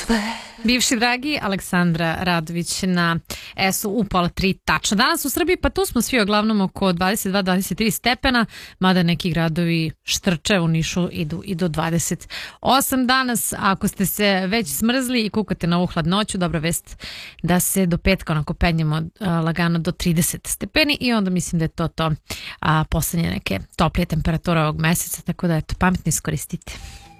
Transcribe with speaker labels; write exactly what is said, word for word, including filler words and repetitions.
Speaker 1: sve.
Speaker 2: Bivši dragi Aleksandra Radović na S U u pola tri tačno. Danas u Srbiji, pa tu smo svi uglavnom oko dvadeset dva do dvadeset tri stepena, mada neki gradovi štrče, u Nišu idu i do dvadeset osam danas. Ako ste se već smrzli i kukate na ovu hladnoću, dobra vest da se do petka onako penjemo a, lagano do trideset stepeni i onda mislim da je to to a, poslednje neke toplije temperature ovog meseca, tako da eto, pametno iskoristite.